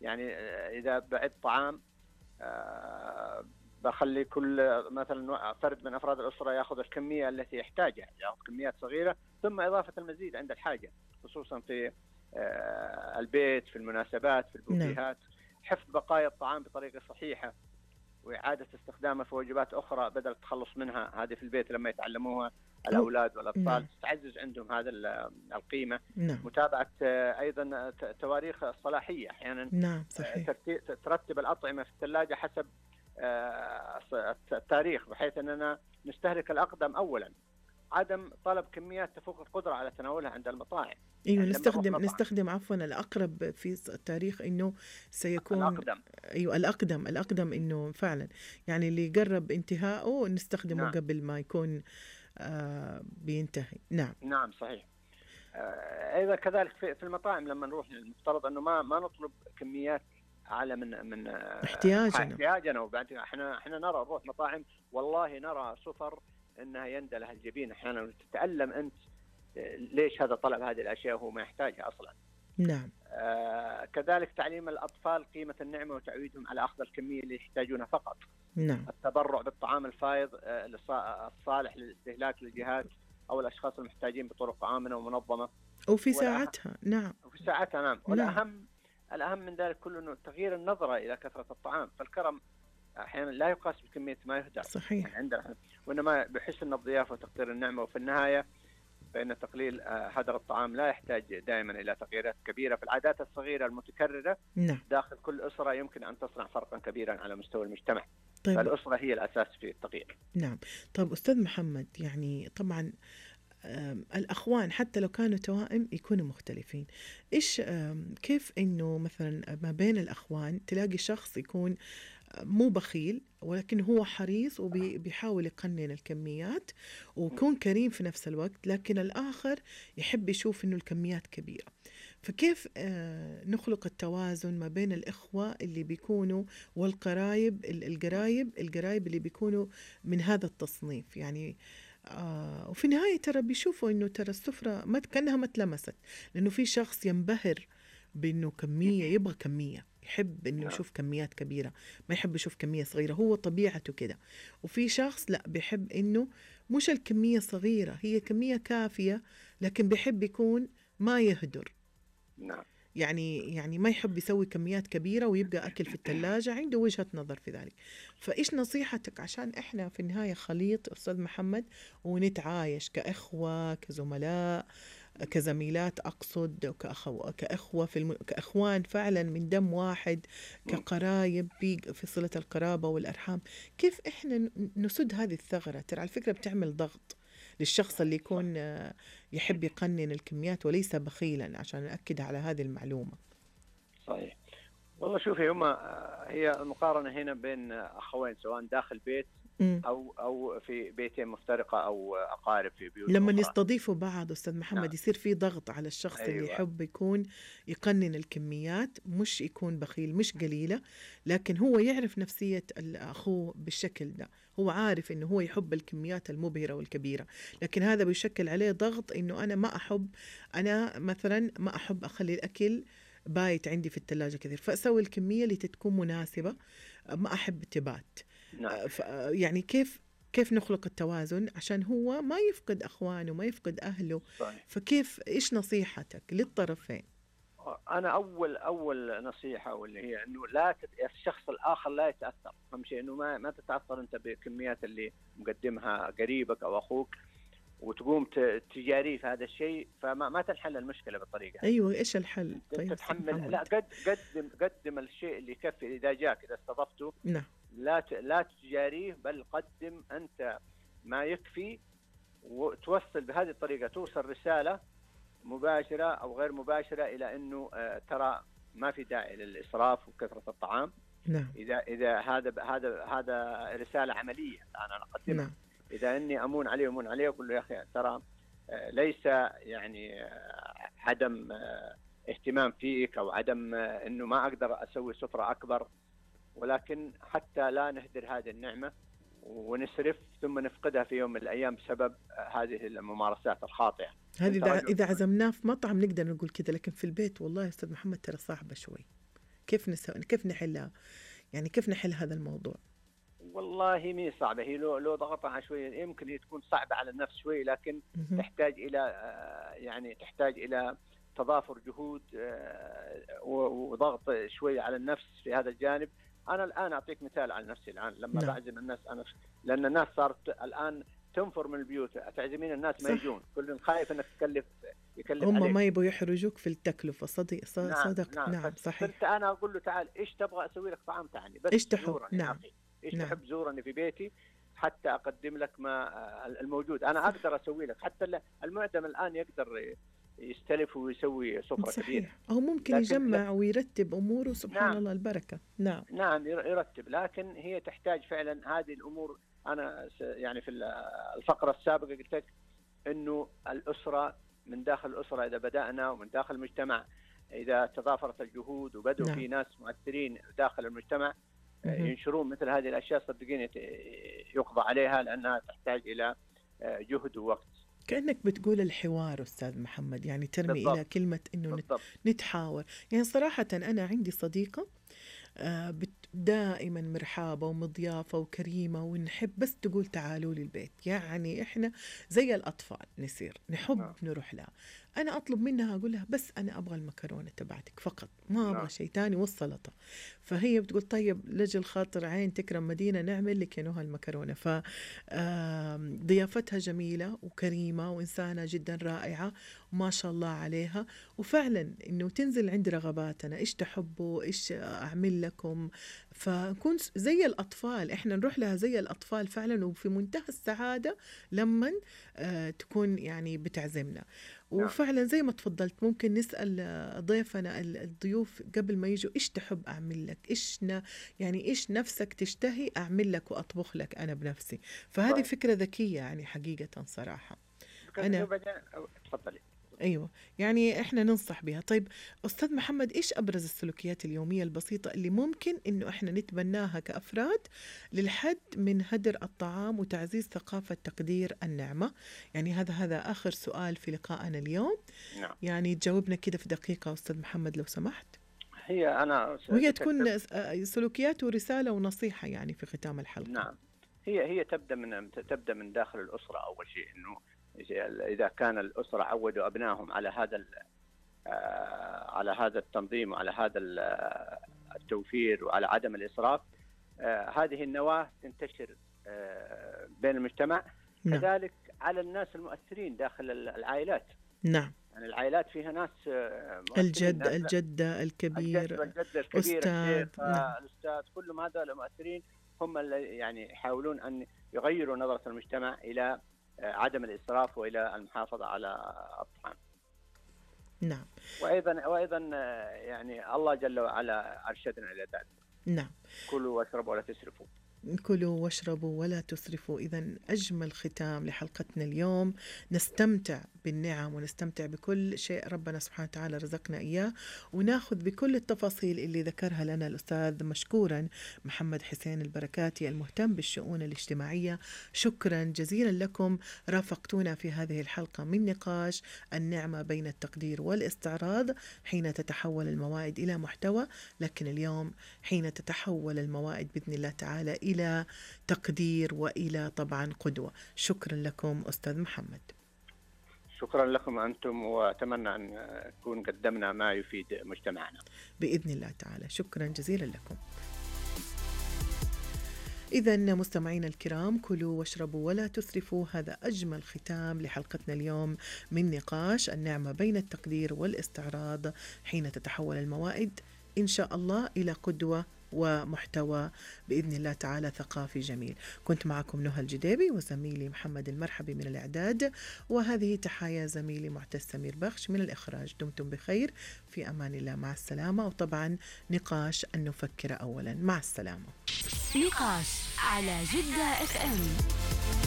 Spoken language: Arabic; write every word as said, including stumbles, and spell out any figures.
يعني إذا بعد طعام آه بخلي كل مثلا فرد من أفراد الأسرة يأخذ الكمية التي يحتاجها، يأخذ كميات صغيرة ثم إضافة المزيد عند الحاجة، خصوصا في آه البيت، في المناسبات، في نعم. البوفيهات. حفظ بقايا الطعام بطريقة صحيحة وإعادة استخدامه في وجبات أخرى بدل التخلص منها، هذه في البيت لما يتعلموها أو الأولاد والأطفال نعم. تعزز عندهم هذا القيمة. نعم. متابعة أيضا تواريخ الصلاحية، أحيانا نعم صحيح. ترتب الأطعمة في الثلاجة حسب التاريخ، بحيث أننا نستهلك الأقدم أولا، عدم طلب كميات تفوق القدرة على تناولها عند المطاعم. ايوه يعني لما نروح نستخدم مطعم نستخدم عفوا الاقرب في التاريخ انه سيكون. الأقدم. ايوه الاقدم الاقدم انه فعلا يعني اللي يقرب انتهائه نستخدمه نعم. قبل ما يكون آه بينتهي. نعم. نعم صحيح. ايضا كذلك في المطاعم لما نروح المفترض انه ما ما نطلب كميات اعلى من من احتياجنا احتياجنا وبعد احنا احنا نرى نروح مطاعم والله نرى سفر انها يندلها الجبين احيانا وتتألم انت ليش هذا طلب هذه الاشياء وهو ما يحتاجها اصلا. نعم. آه كذلك تعليم الاطفال قيمه النعمه وتعويدهم على اخذ الكميه اللي يحتاجونها فقط. نعم. التبرع بالطعام الفائض آه الصالح للاستهلاك للجهات او الاشخاص المحتاجين بطرق امنه ومنظمه وفي ساعتها. نعم. وفي ساعتها. نعم. والاهم الاهم من ذلك كله انه تغيير النظره الى كثره الطعام، فالكرم احيانا لا يقاس بكميه ما يهدر. صحيح. يعني عندنا وانما بحسن الضيافه وتقدير النعمه، وفي النهايه فان تقليل هدر الطعام لا يحتاج دائما الى تغييرات كبيره في العادات الصغيره المتكرره. نعم. داخل كل اسره يمكن ان تصنع فرقا كبيرا على مستوى المجتمع. طيب. فالاسره هي الاساس في التغيير. نعم. طيب استاذ محمد، يعني طبعا الأخوان حتى لو كانوا توائم يكونوا مختلفين. إيش كيف إنه مثلا ما بين الأخوان تلاقي شخص يكون مو بخيل ولكن هو حريص وبيحاول يقنن الكميات ويكون كريم في نفس الوقت، لكن الآخر يحب يشوف إنه الكميات كبيرة. فكيف نخلق التوازن ما بين الإخوة اللي بيكونوا والقرايب القرايب القرايب اللي بيكونوا من هذا التصنيف؟ يعني آه وفي النهاية ترى بيشوفوا إنه ترى السفرة ما كأنها ما تلمست، لأنه في شخص ينبهر بإنه كمية، يبغى كمية، يحب إنه يشوف كميات كبيرة، ما يحب يشوف كمية صغيرة، هو طبيعته كده. وفي شخص لا بيحب إنه مش الكمية صغيرة، هي كمية كافية، لكن بيحب يكون ما يهدر. نعم. يعني يعني ما يحب يسوي كميات كبيرة ويبقى أكل في الثلاجة، عنده وجهة نظر في ذلك. فإيش نصيحتك عشان إحنا في النهاية خليط أستاذ محمد ونتعايش كأخوة كزملاء كزميلات أقصد وكأخوة كأخوة في الم... كأخوان فعلا من دم واحد، كقرايب في صلة القرابة والأرحام؟ كيف إحنا نسد هذه الثغرة؟ ترى على فكرة بتعمل ضغط للشخص اللي يكون يحب يقنن الكميات وليس بخيلا، عشان نأكد على هذه المعلومة. صحيح. والله شوفي، هما هي المقارنة هنا بين أخوين سواء داخل بيت م. أو أو في بيتين مفترقة أو أقارب في بيوت لما أخرى. يستضيفوا بعض أستاذ محمد نعم. يصير في ضغط على الشخص أيوة. اللي يحب يكون يقنن الكميات، مش يكون بخيل، مش قليلة، لكن هو يعرف نفسية أخوه بالشكل ده، هو عارف إنه هو يحب الكميات المبهرة والكبيرة، لكن هذا بيشكل عليه ضغط إنه أنا ما أحب، أنا مثلا ما أحب أخلي الأكل بايت عندي في الثلاجة كثير، فأسوي الكمية اللي تكون مناسبة، ما أحب تبات. نعم. يعني كيف كيف نخلق التوازن عشان هو ما يفقد أخوانه ما يفقد أهله؟ صحيح. فكيف إيش نصيحتك للطرفين؟ أنا أول أول نصيحة واللي هي إنه لا تت... الشخص الآخر لا يتأثر. أهم شيء إنه ما ما تتأثر أنت بكميات اللي مقدمها قريبك أو أخوك وتقوم تجاريه في هذا الشيء، فما ما تنحل المشكلة بالطريقة. أيوة، إيش الحل؟ طيب تتحمل، لا قد قدم قدم الشيء اللي يكفي إذا جاك، إذا استضفته نعم. لا ت... لا تجاريه، بل قدم أنت ما يكفي وتوصل بهذه الطريقة، توصل رسالة مباشرة أو غير مباشرة إلى إنه آه ترى ما في داعي للإسراف وكثرة الطعام. نعم. إذا إذا هذا هذا هذا رسالة عملية أنا أقدمها. نعم. إذا إني أمون عليه وأمون عليه أقول له يا أخي ترى آه ليس يعني آه عدم آه اهتمام فيك أو عدم آه إنه ما أقدر أسوي سفرة أكبر، ولكن حتى لا نهدر هذه النعمة ونسرف ثم نفقدها في يوم من الأيام بسبب هذه الممارسات الخاطئة. هذه إذا إذا عزمناه في مطعم نقدر نقول كذا، لكن في البيت والله يا أستاذ محمد ترى صعبة شوي. كيف نسوي كيف نحلها؟ يعني كيف نحل هذا الموضوع؟ والله مي صعبة هي، لو لو ضغطها شوية يمكن هي تكون صعبة على النفس شوي، لكن مهم. تحتاج إلى يعني تحتاج إلى تضافر جهود وضغط شوي على النفس في هذا الجانب. أنا الآن أعطيك مثال على نفسي الآن لما نعم. بعزم الناس أنا، لأن الناس صارت الآن تنفر من البيوت، تعزمين الناس ما يجون، كل خايف انك تكلف يكلف هم عليك، ما يبغوا يحرجوك في التكلفة. صدق نعم صدق نعم, نعم صحيح. فصرت انا اقول له تعال ايش تبغى اسوي لك طعام تعني، بس ايش تحب؟ زورني نعم. يا اخي، ايش نعم. تحب زورني في بيتي حتى اقدم لك ما الموجود، انا اقدر اسوي لك. حتى المعدم الان يقدر يستلف ويسوي سفرة كبيرة، أو ممكن يجمع ويرتب أموره سبحان نعم. الله البركة. نعم نعم يرتب، لكن هي تحتاج فعلا هذه الأمور. أنا يعني في الفقرة السابقة قلت لك إنه الأسرة من داخل الأسرة إذا بدأنا، ومن داخل المجتمع إذا تضافرت الجهود وبدأوا نعم. في ناس مؤثرين داخل المجتمع ينشرون مثل هذه الأشياء، صدقيني يقضى عليها، لأنها تحتاج إلى جهد ووقت. كأنك بتقول الحوار أستاذ محمد، يعني ترمي بالضبط. إلى كلمة إنه بالضبط. نتحاور. يعني صراحة أنا عندي صديقة دائما مرحابة ومضيافة وكريمة، ونحب بس تقول تعالوا لي البيت. يعني إحنا زي الأطفال نصير نحب نعم. نروح لها. أنا أطلب منها أقول لها بس أنا أبغى المكرونة تبعتك فقط، ما أبغى شيء تاني والسلطة. فهي بتقول طيب لجل خاطر عين تكرم مدينة نعمل لك ينوها المكرونة. فضيافتها جميلة وكريمة وإنسانة جدا رائعة وما شاء الله عليها، وفعلا إنه تنزل عند رغباتنا، إيش تحبوا إيش أعمل لكم، فنكون زي الأطفال. إحنا نروح لها زي الأطفال فعلا، وفي منتهى السعادة لما آه تكون يعني بتعزمنا. وفعلا زي ما تفضلت ممكن نسأل ضيفنا الضيوف قبل ما يجوا إيش تحب أعمل لك، إيش ن... يعني إيش نفسك تشتهي أعمل لك وأطبخ لك أنا بنفسي. فهذه طيب. فكرة ذكية يعني حقيقة صراحة. أنا تفضلي. أيوة يعني إحنا ننصح بها. طيب أستاذ محمد، إيش أبرز السلوكيات اليومية البسيطة اللي ممكن إنه إحنا نتبناها كأفراد للحد من هدر الطعام وتعزيز ثقافة تقدير النعمة؟ يعني هذا هذا آخر سؤال في لقائنا اليوم. نعم. يعني تجاوبنا كده في دقيقة أستاذ محمد لو سمحت. هي أنا وهي تكون سلوكيات ورسالة ونصيحة يعني في ختام الحلقة. نعم. هي هي تبدأ من تبدأ من داخل الأسرة أول شيء، إنه إذا كان الأسرة عودوا أبنائهم على هذا على هذا التنظيم وعلى هذا التوفير وعلى عدم الإسراف، هذه النواة تنتشر بين المجتمع. نعم. كذلك على الناس المؤثرين داخل العائلات. نعم. يعني العائلات فيها ناس الجد الجدة الكبير الجد والجدة الكبير الشيخ نعم. الأستاذ، كلهم هذول المؤثرين هم اللي يعني يحاولون أن يغيروا نظرة المجتمع إلى عدم الإسراف وإلى المحافظة على الطعام. نعم. وأيضا وأيضا يعني الله جل وعلا أرشدنا إلى ذلك. نعم. كلوا واشربوا ولا تسرفوا. كلوا واشربوا ولا تسرفوا. إذن أجمل ختام لحلقتنا اليوم. نستمتع بالنعم ونستمتع بكل شيء ربنا سبحانه وتعالى رزقنا إياه، وناخذ بكل التفاصيل اللي ذكرها لنا الأستاذ مشكورا محمد حسين البركاتي المهتم بالشؤون الاجتماعية. شكرا جزيلا لكم، رافقتونا في هذه الحلقة من نقاش النعمة بين التقدير والاستعراض، حين تتحول الموائد إلى محتوى، لكن اليوم حين تتحول الموائد بإذن الله تعالى إلى تقدير وإلى طبعا قدوة. شكرا لكم أستاذ محمد. شكرا لكم أنتم، وأتمنى أن نكون قدمنا ما يفيد مجتمعنا بإذن الله تعالى. شكرا جزيلا لكم. إذن مستمعينا الكرام، كلوا واشربوا ولا تسرفوا. هذا أجمل ختام لحلقتنا اليوم من نقاش النعمة بين التقدير والاستعراض حين تتحول الموائد إن شاء الله إلى قدوة ومحتوى بإذن الله تعالى ثقافي جميل. كنت معكم نهى الجديبي وزميلي محمد المرحبي من الإعداد، وهذه تحايا زميلي معتز سمير بخش من الإخراج. دمتم بخير، في أمان الله، مع السلامة. وطبعا نقاش أن نفكر أولا. مع السلامة. نقاش على جدة اف ام.